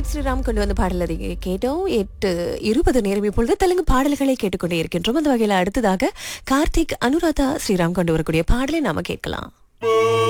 கார்த்திக் ஸ்ரீராம் கொண்டு வந்த பாடல் அதை கேட்டோம். 8:20 நேரம் இப்பொழுது தெலுங்கு பாடல்களை கேட்டுக்கொண்டே இருக்கின்றோம். அந்த வகையில் அடுத்ததாக கார்த்திக் அனுராதா ஸ்ரீராம் கொண்டு வரக்கூடிய பாடலை நாம கேட்கலாம்.